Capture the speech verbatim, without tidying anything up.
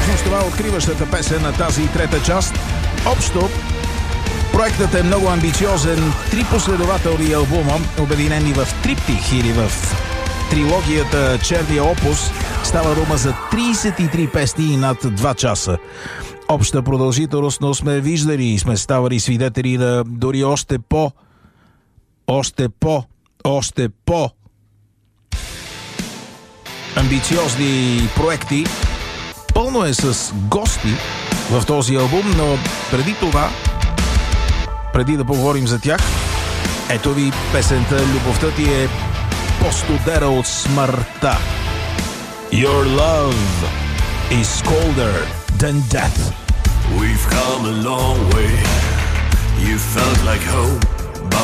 Всъщност това е откриващата песен на тази трета част. Общо, проектът е много амбициозен. Три последователни албума, обединени в триптих или в трилогията Черния опус, става дума за трийсет и три песни и над два часа. Обща продължителност, но сме виждали и сме ставали свидетели на дори още по, още по, още по амбициозни проекти. Пълно е с гости в този албум, но преди това, преди да поговорим за тях, ето ви песента "Любовта ти е по-студена от смъртта". Your love is colder than death. We've come a long way. You felt like home.